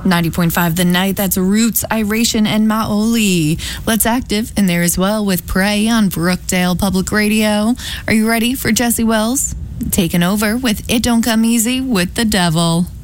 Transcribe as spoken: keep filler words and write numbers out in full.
ninety point five The Night, that's Roots, Iration, and Maoli. Let's Active in there as well with Pray on Brookdale Public Radio. Are you ready for Jesse Wells? Taking over with It Don't Come Easy with the Devil.